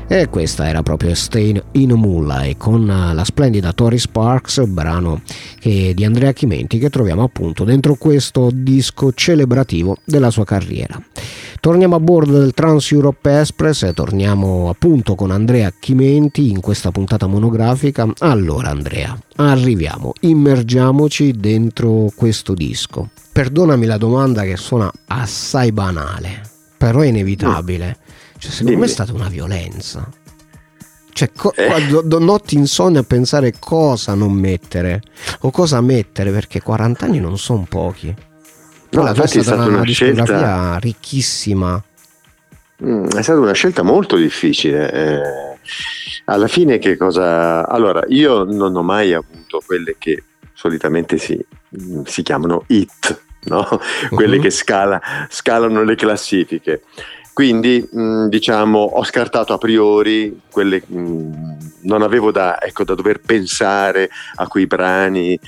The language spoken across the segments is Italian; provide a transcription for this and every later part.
E questa era proprio Stay in Moonlight con la splendida Tori Sparks, brano di Andrea Chimenti che troviamo appunto dentro questo disco celebrativo della sua carriera. Torniamo a bordo del Trans Europe Express e torniamo appunto con Andrea Chimenti in questa puntata monografica. Allora Andrea, arriviamo, immergiamoci dentro questo disco. Perdonami la domanda che suona assai banale, però è inevitabile. Cioè, secondo me è stata una violenza. Cioè, notti insonni a pensare cosa non mettere o cosa mettere, perché 40 anni non sono pochi. No, la tua è stata una discografia scelta ricchissima. È stata una scelta molto difficile. Alla fine che cosa... Allora, io non ho mai avuto quelle che solitamente si chiamano hit, no? Quelle che scalano le classifiche. Quindi diciamo ho scartato a priori quelle, non avevo da dover pensare a quei brani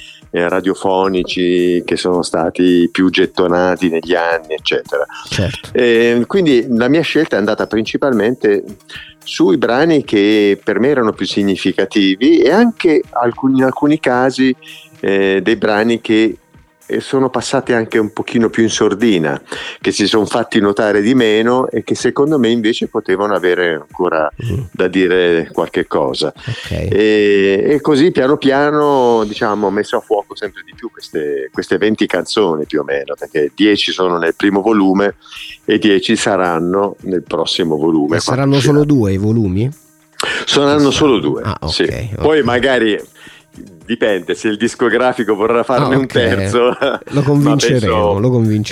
radiofonici che sono stati più gettonati negli anni, eccetera. Certo. Quindi la mia scelta è andata principalmente sui brani che per me erano più significativi e anche in alcuni casi dei brani che sono passati anche un pochino più in sordina, che si sono fatti notare di meno e che secondo me invece potevano avere ancora da dire qualche cosa. Okay. E così piano piano diciamo ho messo a fuoco sempre di più queste 20 canzoni più o meno, perché 10 sono nel primo volume e 10 saranno nel prossimo volume. E saranno solo 2 i volumi? Saranno solo 2. Okay, sì. okay. Poi magari dipende, se il discografico vorrà farne un terzo, lo convinceremo.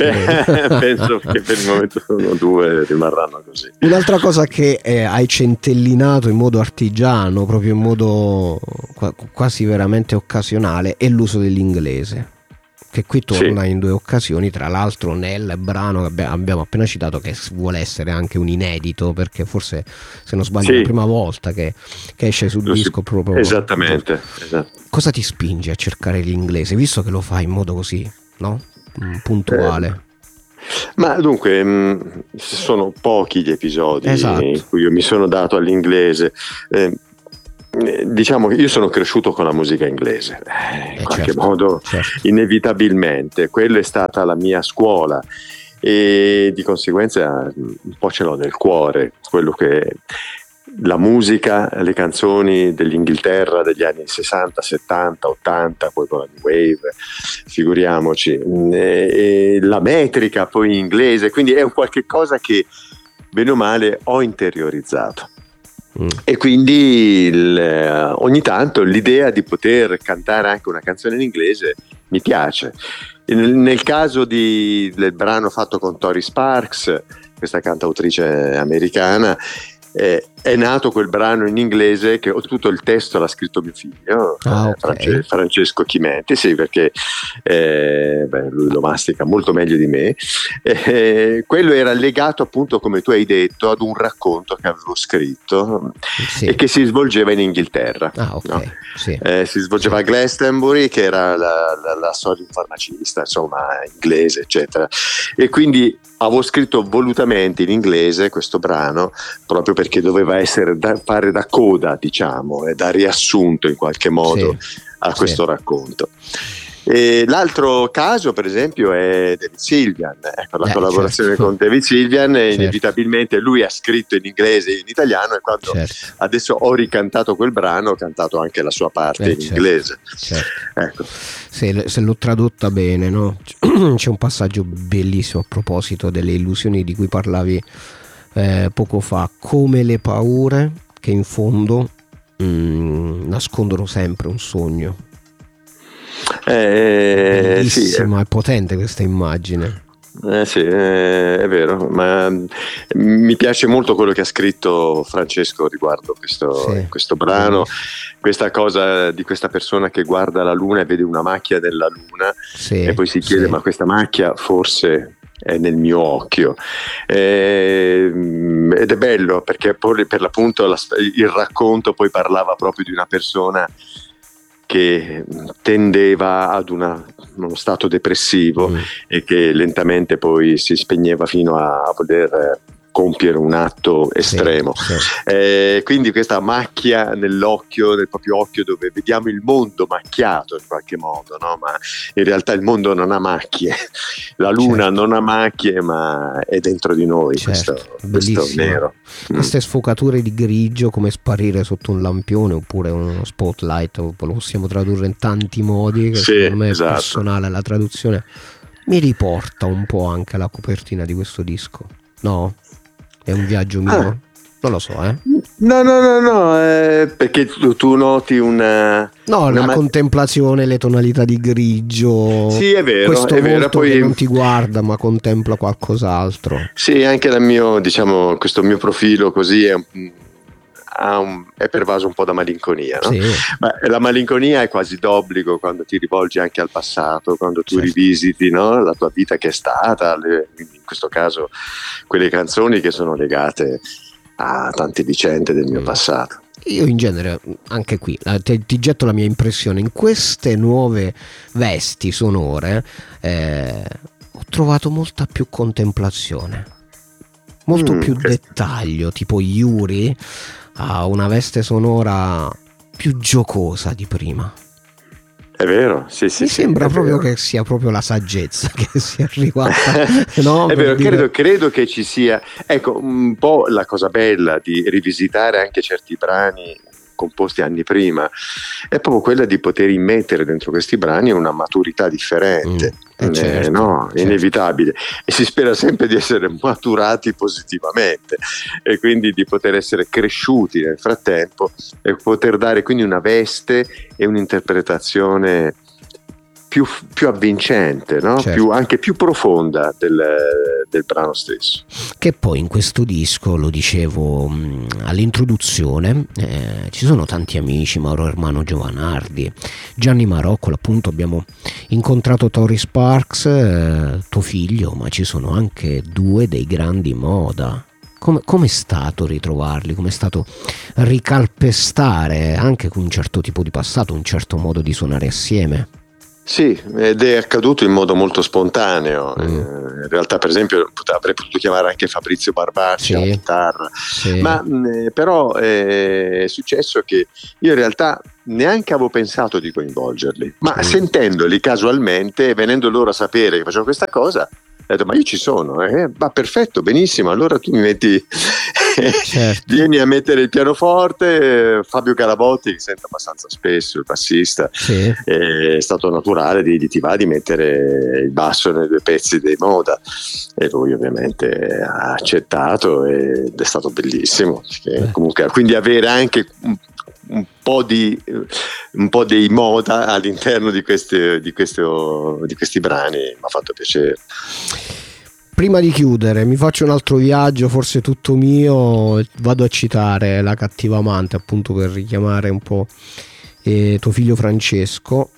Penso che per il momento sono 2, rimarranno così. Un'altra cosa che hai centellinato in modo artigiano, proprio in modo quasi veramente occasionale, è l'uso dell'inglese, che qui torna in 2 occasioni, tra l'altro nel brano che abbiamo appena citato, che vuole essere anche un inedito, perché forse, se non sbaglio, è la prima volta che esce sul disco proprio. Esattamente. Cosa ti spinge a cercare l'inglese, visto che lo fai in modo così, no? Puntuale? Ma dunque, sono pochi gli episodi in cui io mi sono dato all'inglese. Diciamo che io sono cresciuto con la musica inglese, in qualche modo, inevitabilmente, quella è stata la mia scuola e di conseguenza un po' ce l'ho nel cuore, quello che la musica, le canzoni dell'Inghilterra degli anni 60, 70, 80, poi con la New Wave, figuriamoci, e la metrica poi in inglese, quindi è un qualche cosa che bene o male ho interiorizzato. E quindi ogni tanto l'idea di poter cantare anche una canzone in inglese mi piace. Nel caso del brano fatto con Tori Sparks, questa cantautrice americana, è nato quel brano in inglese che tutto il testo l'ha scritto mio figlio, Francesco Chimenti, sì, perché lui lo mastica molto meglio di me. Quello era legato appunto, come tu hai detto, ad un racconto che avevo scritto e che si svolgeva in Inghilterra. Si svolgeva a Glastonbury, che era la storia di un farmacista, insomma, inglese, eccetera. E quindi avevo scritto volutamente in inglese questo brano proprio perché doveva essere fare da coda, diciamo, e da riassunto in qualche modo a questo racconto. E l'altro caso, per esempio, è David Sylvian, la collaborazione con David Sylvian, inevitabilmente lui ha scritto in inglese e in italiano, e quando adesso ho ricantato quel brano ho cantato anche la sua parte in inglese. Ecco. Se l'ho tradotta bene, no? C'è un passaggio bellissimo a proposito delle illusioni di cui parlavi poco fa, come le paure che in fondo nascondono sempre un sogno. Bellissima, è potente questa immagine. Sì, è vero, ma mi piace molto quello che ha scritto Francesco riguardo questo brano, questa cosa di questa persona che guarda la luna e vede una macchia della luna e poi si chiede ma questa macchia forse è nel mio occhio, ed è bello perché poi per l'appunto il racconto poi parlava proprio di una persona che tendeva ad uno stato depressivo e che lentamente poi si spegneva fino a voler compiere un atto estremo. Sì. Quindi questa macchia nell'occhio, nel proprio occhio, dove vediamo il mondo macchiato in qualche modo, no? Ma in realtà il mondo non ha macchie, la luna non ha macchie, ma è dentro di noi, questo nero. Queste sfocature di grigio, come sparire sotto un lampione oppure uno spotlight, lo possiamo tradurre in tanti modi, che secondo me è personale la traduzione. Mi riporta un po' anche alla copertina di questo disco, no? È un viaggio mio? Non lo so, No, perché tu noti una contemplazione, le tonalità di grigio. Sì, è vero, questo è vero. Poi che non ti guarda, ma contempla qualcos'altro. Sì, anche questo mio profilo così è pervaso un po' da malinconia, no? Sì. Ma la malinconia è quasi d'obbligo quando ti rivolgi anche al passato, quando tu rivisiti, no, la tua vita che è stata, in questo caso quelle canzoni che sono legate a tante vicende del mio passato. Io in genere, anche qui, ti getto la mia impressione, in queste nuove vesti sonore ho trovato molta più contemplazione, molto più dettaglio, tipo Yuri ha una veste sonora più giocosa di prima. È vero, sì. Mi sembra proprio che sia proprio la saggezza che sia arrivata. No, è vero, credo che ci sia, ecco, un po' la cosa bella di rivisitare anche certi brani composti anni prima è proprio quella di poter immettere dentro questi brani una maturità differente. Inevitabile, e si spera sempre di essere maturati positivamente e quindi di poter essere cresciuti nel frattempo e poter dare quindi una veste e un'interpretazione più avvincente, no? Anche più profonda del brano stesso. Che poi in questo disco, lo dicevo all'introduzione, ci sono tanti amici, Mauro Ermano Giovanardi, Gianni Marocco, appunto abbiamo incontrato Tori Sparks, tuo figlio, ma ci sono anche due dei grandi Moda. Com'è stato ritrovarli? Com'è stato ricalpestare anche con un certo tipo di passato, un certo modo di suonare assieme? Sì, ed è accaduto in modo molto spontaneo. In realtà, per esempio, avrei potuto chiamare anche Fabrizio Barbacci alla chitarra, ma però è successo che io in realtà neanche avevo pensato di coinvolgerli, ma sentendoli casualmente, venendo loro a sapere che facevo questa cosa, ho detto: ma io ci sono, va perfetto, benissimo, allora tu mi metti vieni a mettere il pianoforte. Fabio Garabotti, che sento abbastanza spesso, il bassista, è stato naturale ti va di mettere il basso nei due pezzi dei Moda, e lui ovviamente ha accettato ed è stato bellissimo. Comunque, quindi avere anche un po' dei Moda all'interno di questi brani mi ha fatto piacere. Prima di chiudere, mi faccio un altro viaggio, forse tutto mio, vado a citare La cattiva amante, appunto per richiamare un po' tuo figlio Francesco.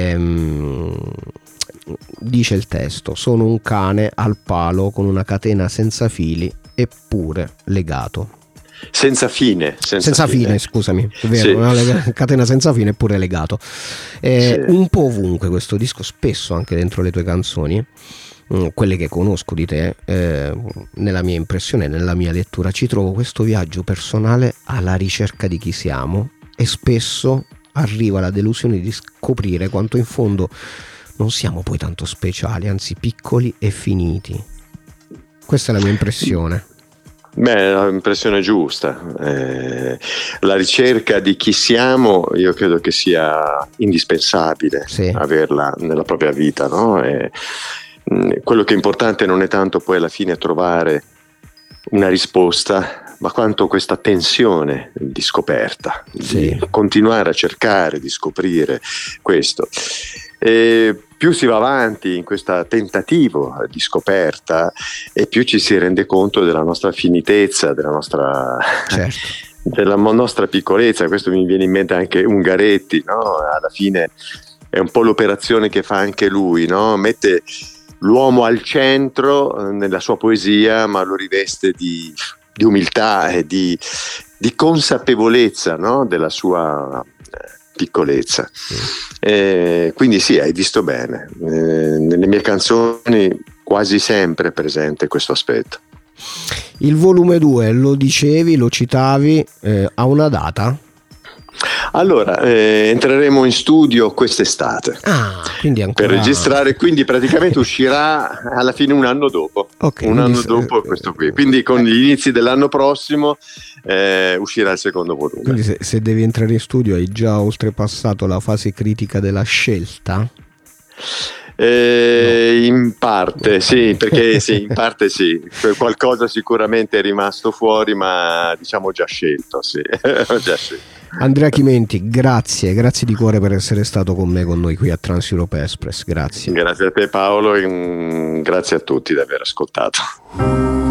Dice il testo: sono un cane al palo con una catena senza fili eppure legato. Senza fine, scusami, è vero, una catena senza fine eppure legato. Un po' ovunque questo disco, spesso anche dentro le tue canzoni, quelle che conosco di te, nella mia impressione, nella mia lettura, ci trovo questo viaggio personale alla ricerca di chi siamo, e spesso arriva la delusione di scoprire quanto in fondo non siamo poi tanto speciali, anzi piccoli e finiti. Questa è la mia impressione. Beh, l'impressione è giusta. La ricerca di chi siamo, io credo che sia indispensabile averla nella propria vita, no? Quello che è importante non è tanto poi alla fine trovare una risposta, ma quanto questa tensione di scoperta, di continuare a cercare di scoprire questo. E più si va avanti in questo tentativo di scoperta, e più ci si rende conto della nostra finitezza, della nostra piccolezza. Questo mi viene in mente anche Ungaretti, no? Alla fine è un po' l'operazione che fa anche lui, no? Mette l'uomo al centro nella sua poesia, ma lo riveste di umiltà e di consapevolezza, no? Della sua piccolezza. Quindi sì, hai visto bene, nelle mie canzoni quasi sempre è presente questo aspetto. Il volume 2, lo dicevi, lo citavi, ha una data? Allora, entreremo in studio quest'estate quindi ancora... per registrare, quindi praticamente uscirà alla fine un anno dopo. Un anno dopo questo qui. Quindi con gli inizi dell'anno prossimo uscirà il secondo volume. Quindi se devi entrare in studio hai già oltrepassato la fase critica della scelta? In parte sì, perché sì, in parte sì, qualcosa sicuramente è rimasto fuori, ma diciamo già scelto, sì. Già scelto. Andrea Chimenti, grazie di cuore per essere stato con noi qui a Trans-Europe Express, grazie. Grazie a te Paolo e grazie a tutti di aver ascoltato.